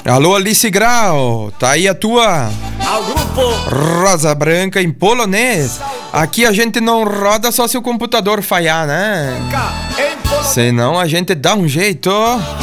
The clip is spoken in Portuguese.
Alô, Alice Grau, tá aí a tua Ao grupo Rosa Branca em polonês. Aqui a gente não roda só se o computador falhar, né? em polonês. Senão a gente dá um jeito.